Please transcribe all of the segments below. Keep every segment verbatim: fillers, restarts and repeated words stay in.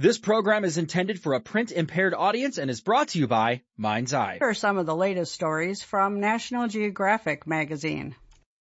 This program is intended for a print-impaired audience and is brought to you by Mind's Eye. Here are some of the latest stories from National Geographic magazine.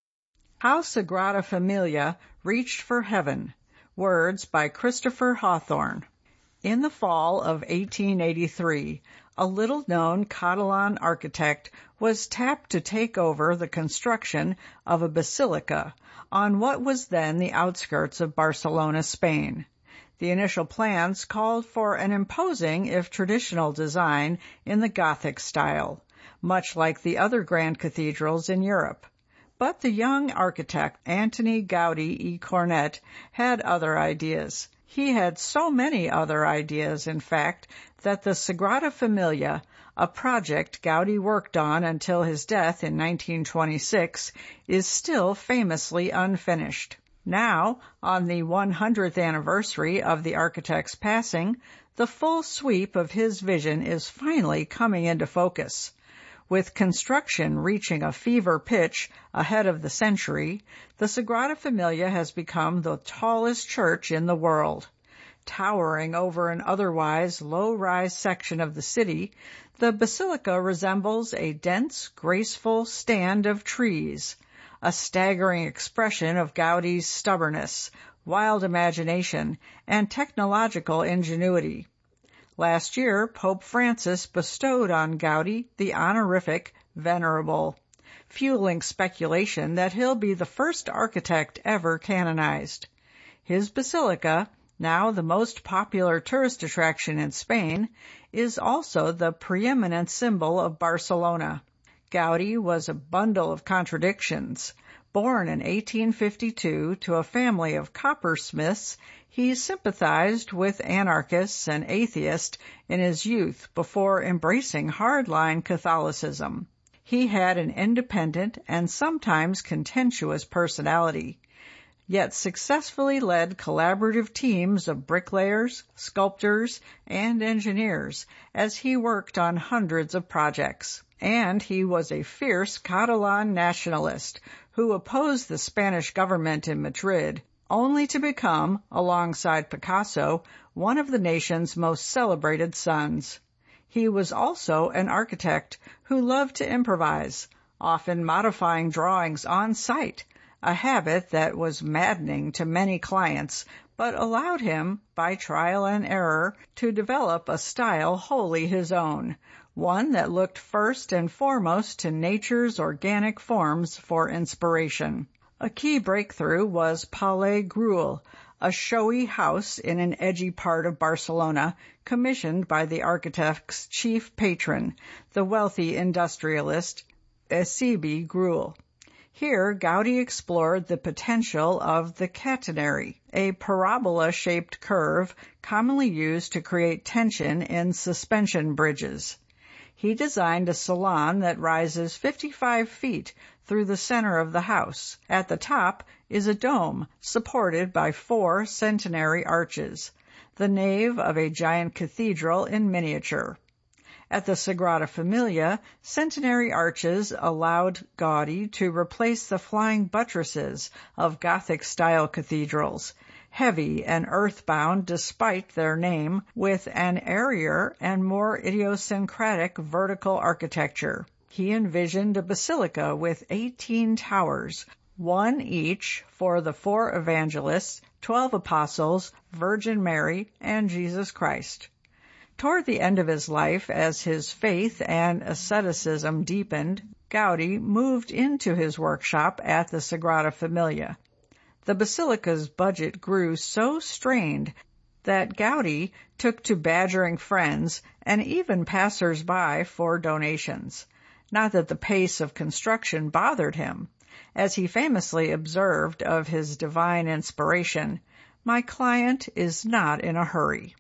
How Sagrada Familia Reached for Heaven. Words by Christopher Hawthorne. In the fall of eighteen eighty-three, a little-known Catalan architect was tapped to take over the construction of a basilica on what was then the outskirts of Barcelona, Spain. The initial plans called for an imposing, if traditional, design in the Gothic style, much like the other grand cathedrals in Europe. But the young architect, Antoni Gaudí i Cornet, had other ideas. He had so many other ideas, in fact, that the Sagrada Familia, a project Gaudí worked on until his death in nineteen twenty-six, is still famously unfinished. Now, on the one hundredth anniversary of the architect's passing, the full sweep of his vision is finally coming into focus. With construction reaching a fever pitch ahead of the century, the Sagrada Familia has become the tallest church in the world. Towering over an otherwise low-rise section of the city, the basilica resembles a dense, graceful stand of trees, a staggering expression of Gaudí's stubbornness, wild imagination, and technological ingenuity. Last year, Pope Francis bestowed on Gaudí the honorific Venerable, fueling speculation that he'll be the first architect ever canonized. His basilica, now the most popular tourist attraction in Spain, is also the preeminent symbol of Barcelona. Gaudí was a bundle of contradictions. Born in eighteen fifty-two to a family of coppersmiths, he sympathized with anarchists and atheists in his youth before embracing hardline Catholicism. He had an independent and sometimes contentious personality, yet successfully led collaborative teams of bricklayers, sculptors, and engineers as he worked on hundreds of projects. And he was a fierce Catalan nationalist who opposed the Spanish government in Madrid, only to become, alongside Picasso, one of the nation's most celebrated sons. He was also an architect who loved to improvise, often modifying drawings on site, a habit that was maddening to many clients, but allowed him, by trial and error, to develop a style wholly his own, one that looked first and foremost to nature's organic forms for inspiration. A key breakthrough was Palais Gruel, a showy house in an edgy part of Barcelona, commissioned by the architect's chief patron, the wealthy industrialist Eusebi Gruel. Here, Gaudí explored the potential of the catenary, a parabola-shaped curve commonly used to create tension in suspension bridges. He designed a salon that rises fifty-five feet through the center of the house. At the top is a dome supported by four centenary arches, the nave of a giant cathedral in miniature. At the Sagrada Familia, centenary arches allowed Gaudí to replace the flying buttresses of Gothic-style cathedrals, heavy and earthbound despite their name, with an airier and more idiosyncratic vertical architecture. He envisioned a basilica with eighteen towers, one each for the four evangelists, twelve apostles, Virgin Mary, and Jesus Christ. Toward the end of his life, as his faith and asceticism deepened, Gaudí moved into his workshop at the Sagrada Familia. The basilica's budget grew so strained that Gaudí took to badgering friends and even passers-by for donations. Not that the pace of construction bothered him. As he famously observed of his divine inspiration, "My client is not in a hurry."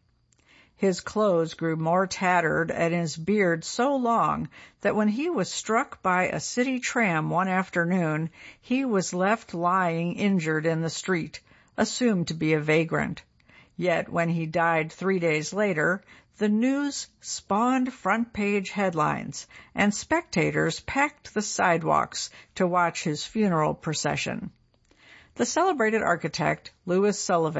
His clothes grew more tattered and his beard so long that when he was struck by a city tram one afternoon, he was left lying injured in the street, assumed to be a vagrant. Yet when he died three days later, the news spawned front-page headlines, and spectators packed the sidewalks to watch his funeral procession. The celebrated architect, Louis Sullivan,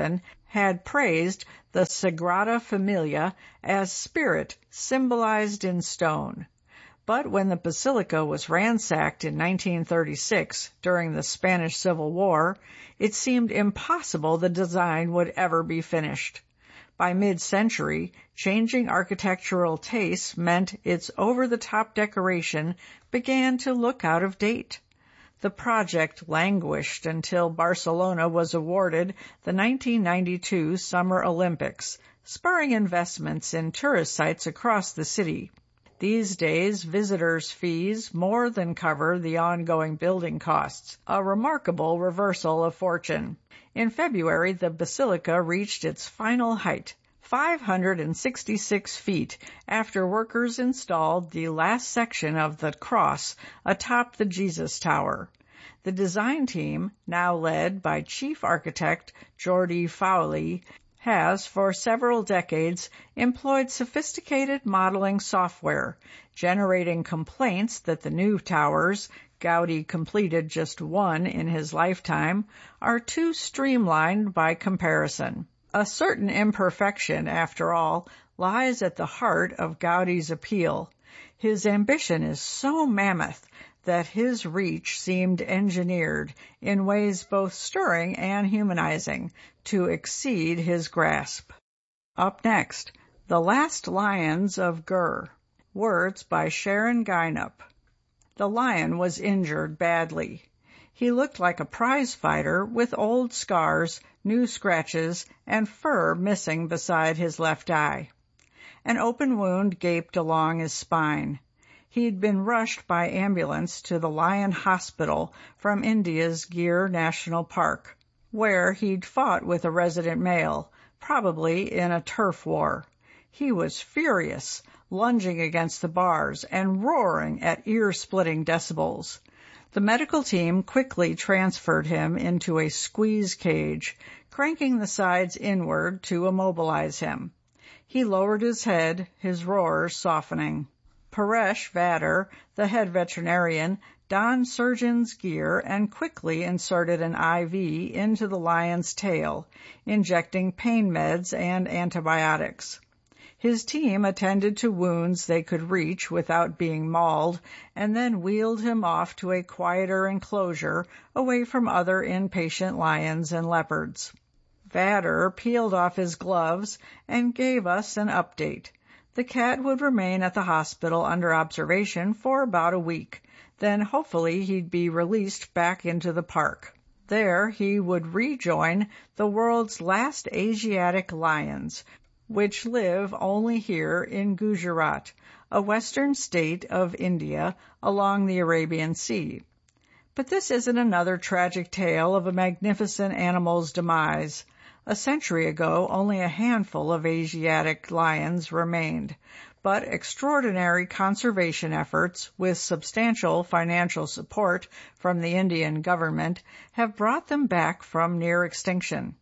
had praised the Sagrada Familia as spirit symbolized in stone. But when the basilica was ransacked in nineteen thirty-six during the Spanish Civil War, it seemed impossible the design would ever be finished. By mid-century, changing architectural tastes meant its over-the-top decoration began to look out of date. The project languished until Barcelona was awarded the nineteen ninety-two Summer Olympics, spurring investments in tourist sites across the city. These days, visitors' fees more than cover the ongoing building costs, a remarkable reversal of fortune. In February, the basilica reached its final height, five hundred sixty-six feet, after workers installed the last section of the cross atop the Jesus Tower. The design team, now led by Chief Architect Jordi Fowley, has for several decades employed sophisticated modeling software, generating complaints that the new towers, Gaudi completed just one in his lifetime, are too streamlined by comparison. A certain imperfection, after all, lies at the heart of Gaudi's appeal. His ambition is so mammoth that his reach seemed engineered in ways both stirring and humanizing to exceed his grasp. Up next, The Last Lions of Gur. Words by Sharon Gynup. The lion was injured badly. He looked like a prize fighter with old scars, new scratches, and fur missing beside his left eye. An open wound gaped along his spine. He'd been rushed by ambulance to the Lion Hospital from India's Gir National Park, where he'd fought with a resident male, probably in a turf war. He was furious, lunging against the bars and roaring at ear-splitting decibels. The medical team quickly transferred him into a squeeze cage, cranking the sides inward to immobilize him. He lowered his head, his roars softening. Paresh Vader, the head veterinarian, donned surgeon's gear and quickly inserted an I V into the lion's tail, injecting pain meds and antibiotics. His team attended to wounds they could reach without being mauled, and then wheeled him off to a quieter enclosure away from other inpatient lions and leopards. Vader peeled off his gloves and gave us an update. The cat would remain at the hospital under observation for about a week. Then hopefully he'd be released back into the park. There he would rejoin the world's last Asiatic lions, which live only here in Gujarat, a western state of India along the Arabian Sea. But this isn't another tragic tale of a magnificent animal's demise. A century ago, only a handful of Asiatic lions remained, but extraordinary conservation efforts with substantial financial support from the Indian government have brought them back from near extinction.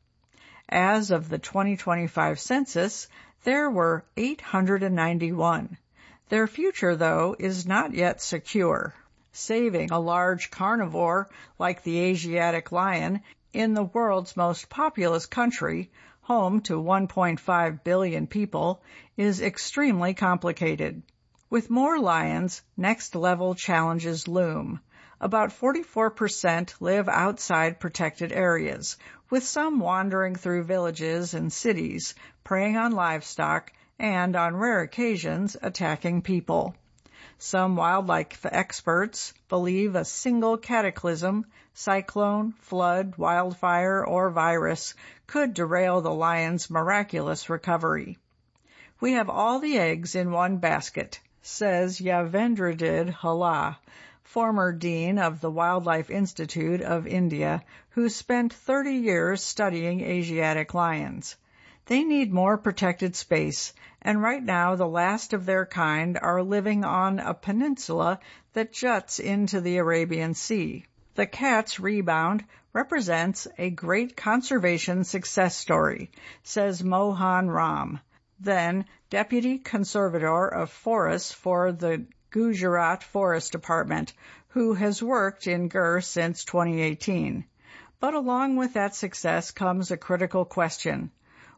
As of the twenty twenty-five census, there were eight hundred ninety-one. Their future, though, is not yet secure. Saving a large carnivore like the Asiatic lion in the world's most populous country, home to one point five billion people, is extremely complicated. With more lions, next-level challenges loom. About forty-four percent live outside protected areas, with some wandering through villages and cities, preying on livestock, and, on rare occasions, attacking people. Some wildlife experts believe a single cataclysm, cyclone, flood, wildfire, or virus could derail the lion's miraculous recovery. We have all the eggs in one basket, says Yavendradid Halla, former dean of the Wildlife Institute of India, who spent thirty years studying Asiatic lions. They need more protected space, and right now the last of their kind are living on a peninsula that juts into the Arabian Sea. The cat's rebound represents a great conservation success story, says Mohan Ram, then Deputy Conservator of Forests for the Gujarat Forest Department, who has worked in Gir since twenty eighteen. But along with that success comes a critical question.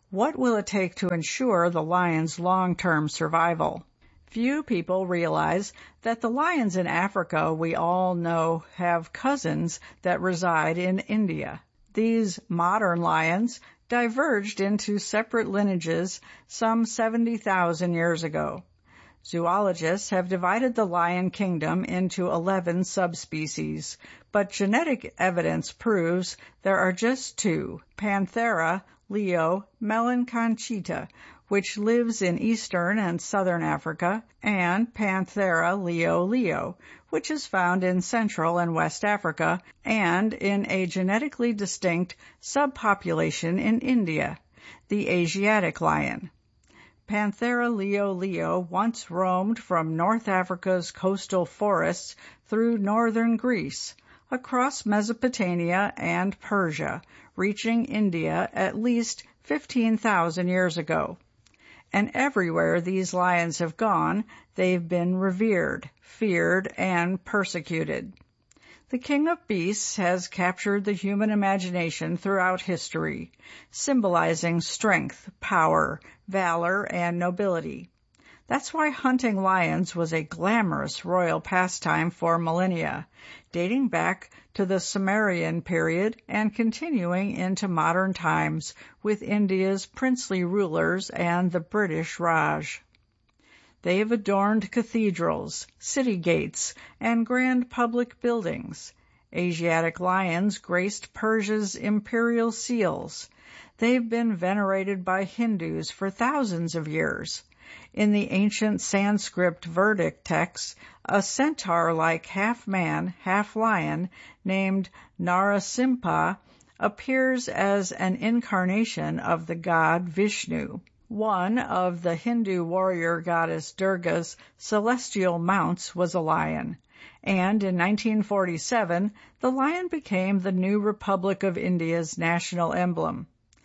What will it take to ensure the lion's long-term survival? Few people realize that the lions in Africa we all know have cousins that reside in India. These modern lions diverged into separate lineages some seventy thousand years ago. Zoologists have divided the lion kingdom into eleven subspecies, but genetic evidence proves there are just two, Panthera leo melanconchita, which lives in eastern and southern Africa, and Panthera leo leo, which is found in Central and West Africa, and in a genetically distinct subpopulation in India, the Asiatic lion. Panthera leo leo once roamed from North Africa's coastal forests through northern Greece, across Mesopotamia and Persia, reaching India at least fifteen thousand years ago. And everywhere these lions have gone, they've been revered, feared, and persecuted. The king of beasts has captured the human imagination throughout history, symbolizing strength, power, valor, and nobility. That's why hunting lions was a glamorous royal pastime for millennia, dating back to the Sumerian period and continuing into modern times with India's princely rulers and the British Raj. They have adorned cathedrals, city gates, and grand public buildings. Asiatic lions graced Persia's imperial seals. They've been venerated by Hindus for thousands of years. In the ancient Sanskrit Vedic texts, a centaur-like half-man, half-lion named Narasimha appears as an incarnation of the god Vishnu. One of the Hindu warrior goddess Durga's celestial mounts was a lion, and in nineteen forty-seven, the lion became the new Republic of India's national emblem.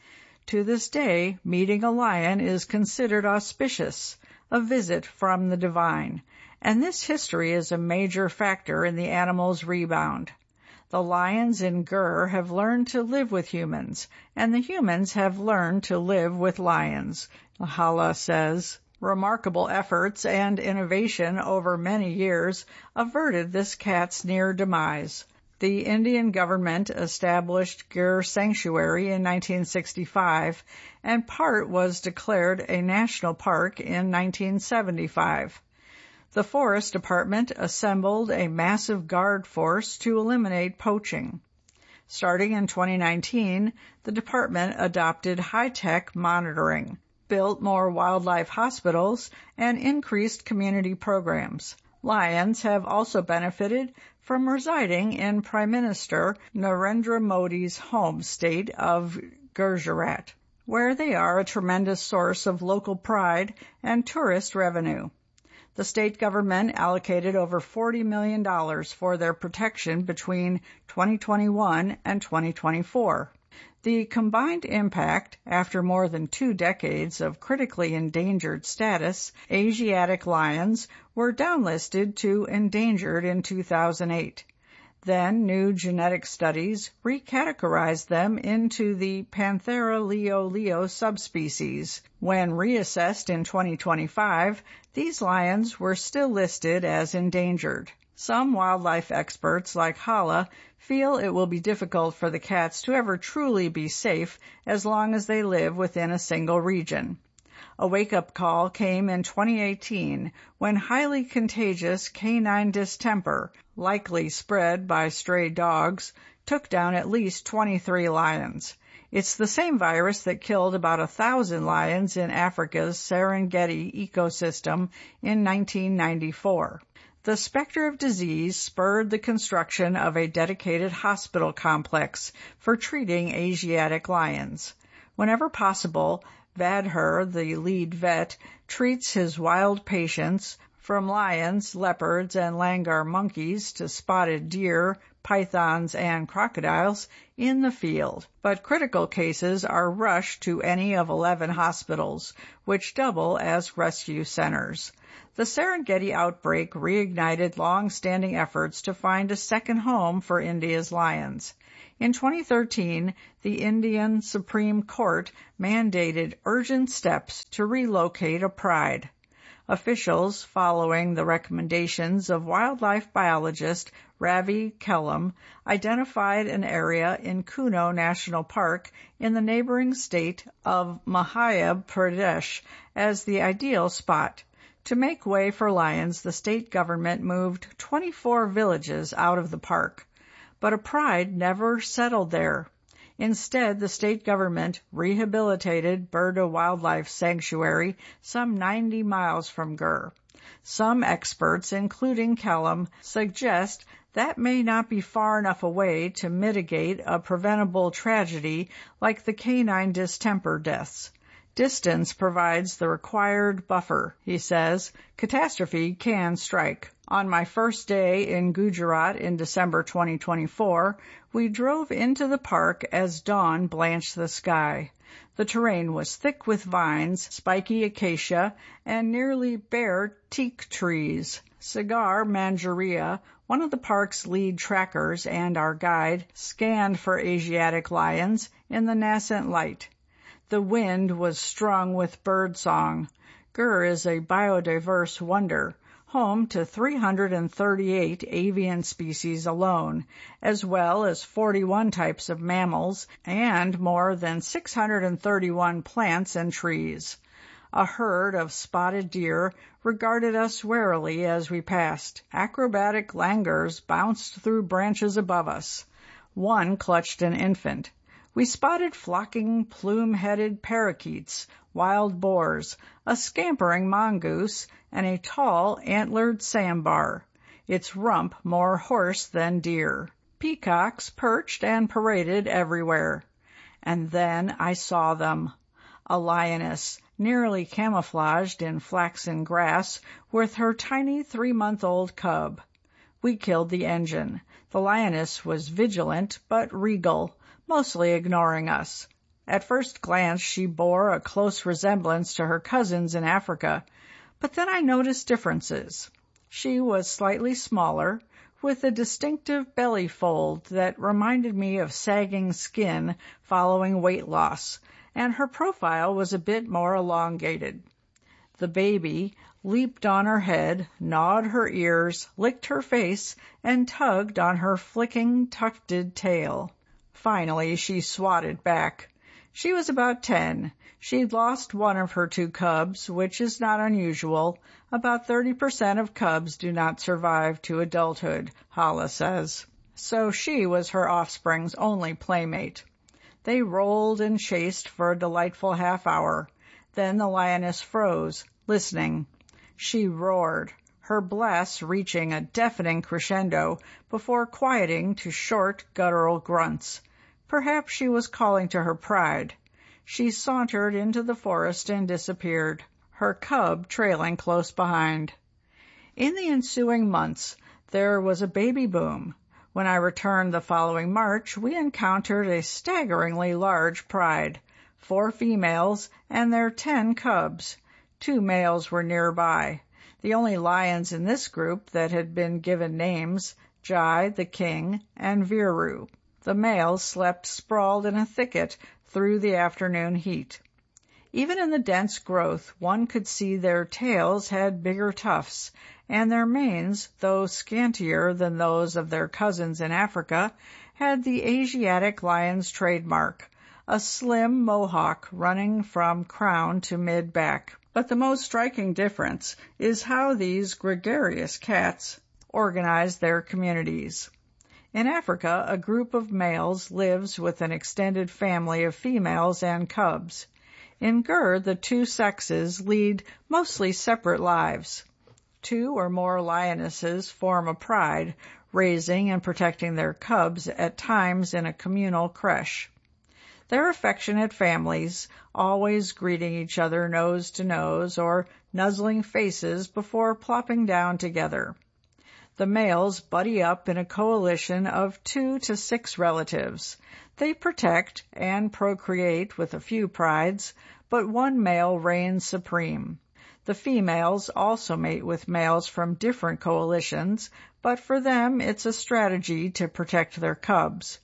To this day, meeting a lion is considered auspicious, a visit from the divine, and this history is a major factor in the animal's rebound. The lions in Gur have learned to live with humans, and the humans have learned to live with lions, Hala says. Remarkable efforts and innovation over many years averted this cat's near demise. The Indian government established Gir Sanctuary in nineteen sixty-five, and part was declared a national park in nineteen seventy-five. The Forest Department assembled a massive guard force to eliminate poaching. Starting in twenty nineteen, the department adopted high-tech monitoring, built more wildlife hospitals, and increased community programs. Lions have also benefited from residing in Prime Minister Narendra Modi's home state of Gujarat, where they are a tremendous source of local pride and tourist revenue. The state government allocated over forty million dollars for their protection between twenty twenty-one and twenty twenty-four. The combined impact, after more than two decades of critically endangered status, Asiatic lions were downlisted to endangered in two thousand eight. Then new genetic studies recategorized them into the Panthera leo leo subspecies. When reassessed in twenty twenty-five, these lions were still listed as endangered. Some wildlife experts, like Hala, feel it will be difficult for the cats to ever truly be safe as long as they live within a single region. A wake-up call came in twenty eighteen when highly contagious canine distemper, likely spread by stray dogs, took down at least twenty-three lions. It's the same virus that killed about a thousand lions in Africa's Serengeti ecosystem in nineteen ninety-four. The specter of disease spurred the construction of a dedicated hospital complex for treating Asiatic lions. Whenever possible, Vadher, the lead vet, treats his wild patients, from lions, leopards, and langur monkeys to spotted deer, pythons, and crocodiles, in the field. But critical cases are rushed to any of eleven hospitals, which double as rescue centers. The Serengeti outbreak reignited long-standing efforts to find a second home for India's lions. In twenty thirteen, the Indian Supreme Court mandated urgent steps to relocate a pride. Officials, following the recommendations of wildlife biologist Ravi Kellam, identified an area in Kuno National Park in the neighboring state of Madhya Pradesh as the ideal spot. To make way for lions, the state government moved twenty-four villages out of the park. But a pride never settled there. Instead, the state government rehabilitated Birda Wildlife Sanctuary some ninety miles from Gur. Some experts, including Kellam, suggest that may not be far enough away to mitigate a preventable tragedy like the canine distemper deaths. Distance provides the required buffer, he says. Catastrophe can strike. On my first day in Gujarat in December twenty twenty-four, we drove into the park as dawn blanched the sky. The terrain was thick with vines, spiky acacia, and nearly bare teak trees. Sagar Manjaria, one of the park's lead trackers and our guide, scanned for Asiatic lions in the nascent light. The wind was strung with bird song. Gur is a biodiverse wonder, home to three hundred thirty-eight avian species alone, as well as forty-one types of mammals and more than six hundred thirty-one plants and trees. A herd of spotted deer regarded us warily as we passed. Acrobatic langurs bounced through branches above us. One clutched an infant. We spotted flocking plume-headed parakeets, wild boars, a scampering mongoose, and a tall, antlered sambar, its rump more horse than deer. Peacocks perched and paraded everywhere. And then I saw them. A lioness, nearly camouflaged in flaxen grass, with her tiny three-month-old cub. We killed the engine. The lioness was vigilant but regal, mostly ignoring us. At first glance, she bore a close resemblance to her cousins in Africa, but then I noticed differences. She was slightly smaller, with a distinctive belly fold that reminded me of sagging skin following weight loss, and her profile was a bit more elongated. The baby leaped on her head, gnawed her ears, licked her face, and tugged on her flicking, tufted tail. Finally, she swatted back. She was about ten. She'd lost one of her two cubs, which is not unusual. About thirty percent of cubs do not survive to adulthood, Hala says. So she was her offspring's only playmate. They rolled and chased for a delightful half hour. Then the lioness froze, listening. She roared, her blasts reaching a deafening crescendo before quieting to short, guttural grunts. Perhaps she was calling to her pride. She sauntered into the forest and disappeared, her cub trailing close behind. In the ensuing months, there was a baby boom. When I returned the following March, we encountered a staggeringly large pride, four females and their ten cubs. Two males were nearby. The only lions in this group that had been given names, Jai, the king, and Viru. The males slept sprawled in a thicket through the afternoon heat. Even in the dense growth, one could see their tails had bigger tufts, and their manes, though scantier than those of their cousins in Africa, had the Asiatic lion's trademark, a slim mohawk running from crown to mid-back. But the most striking difference is how these gregarious cats organize their communities. In Africa, a group of males lives with an extended family of females and cubs. In Gur, the two sexes lead mostly separate lives. Two or more lionesses form a pride, raising and protecting their cubs at times in a communal creche. They're affectionate families, always greeting each other nose to nose or nuzzling faces before plopping down together. The males buddy up in a coalition of two to six relatives. They protect and procreate with a few prides, but one male reigns supreme. The females also mate with males from different coalitions, but for them it's a strategy to protect their cubs.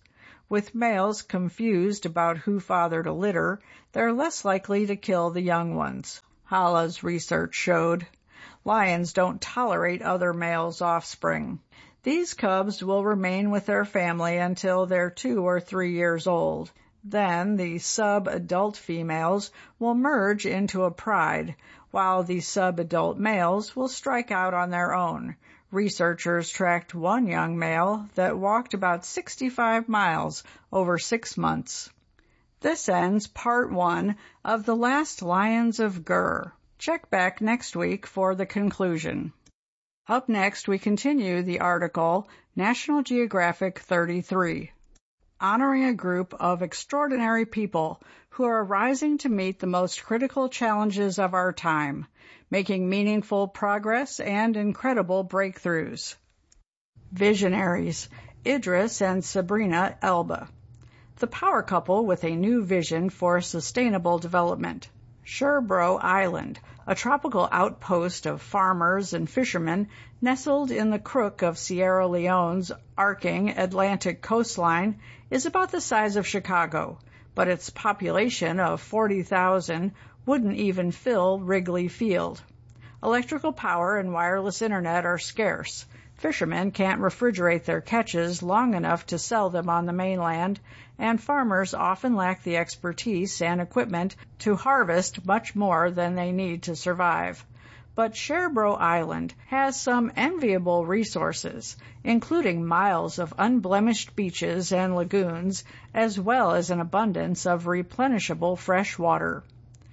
With males confused about who fathered a litter, they're less likely to kill the young ones. Hala's research showed. Lions don't tolerate other males' offspring. These cubs will remain with their family until they're two or three years old. Then the sub-adult females will merge into a pride, while the sub-adult males will strike out on their own. Researchers tracked one young male that walked about sixty-five miles over six months. This ends part one of The Last Lions of Gur. Check back next week for the conclusion. Up next, we continue the article National Geographic thirty-three, honoring a group of extraordinary people who are rising to meet the most critical challenges of our time, making meaningful progress and incredible breakthroughs. Visionaries, Idris and Sabrina Elba. The power couple with a new vision for sustainable development. Sherbro Island, a tropical outpost of farmers and fishermen nestled in the crook of Sierra Leone's arcing Atlantic coastline, is about the size of Chicago, but its population of forty thousand wouldn't even fill Wrigley Field. Electrical power and wireless internet are scarce. Fishermen can't refrigerate their catches long enough to sell them on the mainland, and farmers often lack the expertise and equipment to harvest much more than they need to survive. But Sherbro Island has some enviable resources, including miles of unblemished beaches and lagoons, as well as an abundance of replenishable fresh water.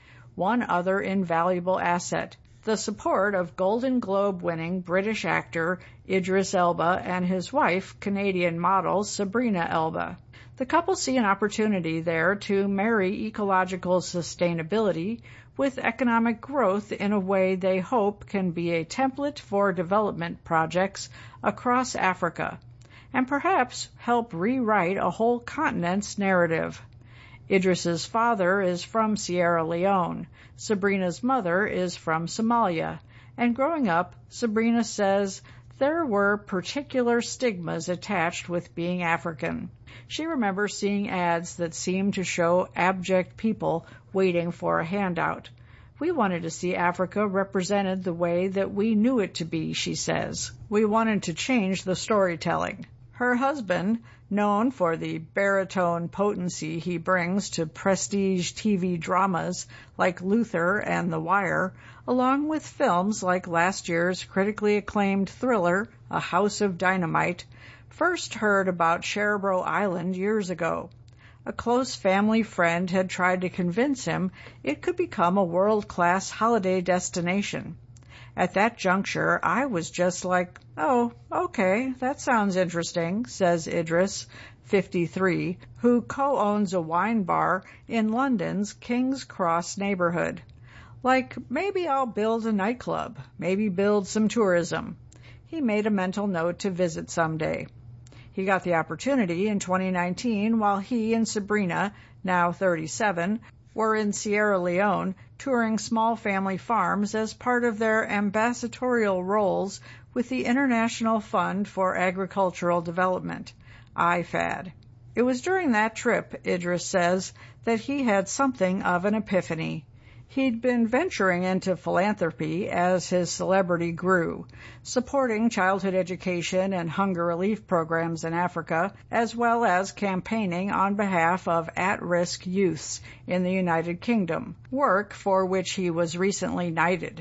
One other invaluable asset, the support of Golden Globe-winning British actor Idris Elba and his wife, Canadian model Sabrina Elba. The couple see an opportunity there to marry ecological sustainability with economic growth in a way they hope can be a template for development projects across Africa, and perhaps help rewrite a whole continent's narrative. Idris's father is from Sierra Leone. Sabrina's mother is from Somalia. And growing up, Sabrina says there were particular stigmas attached with being African. She remembers seeing ads that seemed to show abject people waiting for a handout. We wanted to see Africa represented the way that we knew it to be, she says. We wanted to change the storytelling. Her husband, known for the baritone potency he brings to prestige T V dramas like Luther and The Wire, along with films like last year's critically acclaimed thriller, A House of Dynamite, first heard about Sherbro Island years ago. A close family friend had tried to convince him it could become a world-class holiday destination. At that juncture, I was just like, oh, okay, that sounds interesting, says Idris, fifty-three, who co-owns a wine bar in London's King's Cross neighborhood. Like, maybe I'll build a nightclub, maybe build some tourism. He made a mental note to visit someday. He got the opportunity in twenty nineteen while he and Sabrina, now thirty-seven, were in Sierra Leone touring small family farms as part of their ambassadorial roles with the International Fund for Agricultural Development, I F A D. It was during that trip, Idris says, that he had something of an epiphany. He'd been venturing into philanthropy as his celebrity grew, supporting childhood education and hunger relief programs in Africa, as well as campaigning on behalf of at-risk youths in the United Kingdom, work for which he was recently knighted.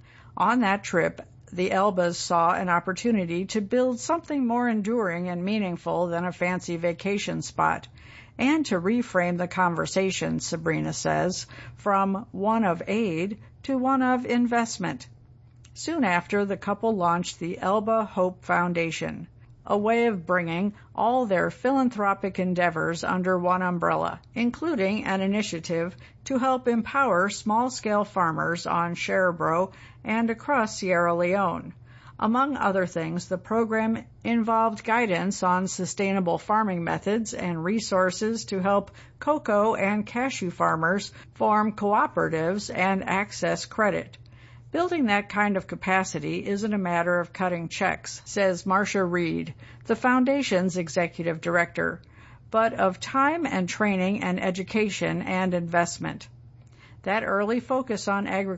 On that trip, the Elbas saw an opportunity to build something more enduring and meaningful than a fancy vacation spot, and to reframe the conversation, Sabrina says, from one of aid to one of investment. Soon after, the couple launched the Elba Hope Foundation, a way of bringing all their philanthropic endeavors under one umbrella, including an initiative to help empower small-scale farmers on Sherbro and across Sierra Leone. Among other things, the program involved guidance on sustainable farming methods and resources to help cocoa and cashew farmers form cooperatives and access credit. Building that kind of capacity isn't a matter of cutting checks, says Marcia Reed, the foundation's executive director, but of time and training and education and investment. That early focus on agriculture